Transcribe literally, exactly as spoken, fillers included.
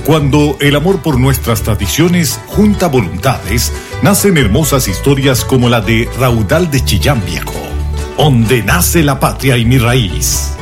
Cuando el amor por nuestras tradiciones junta voluntades, nacen hermosas historias como la de Raudal de Chillán Viejo, donde nace la patria y mi raíz.